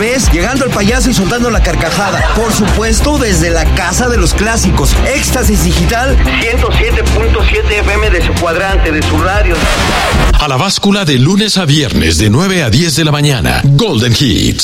Derbez, llegando el payaso y soltando la carcajada. Por supuesto, desde la casa de los clásicos. Éxtasis Digital, 107.7 FM de su cuadrante, de su radio. A la báscula de lunes a viernes de 9 a 10 de la mañana. Golden Hits.